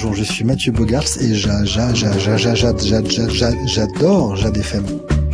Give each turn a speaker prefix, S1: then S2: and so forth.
S1: bonjour, je suis Mathieu Bogarts et j'adore Jade FM.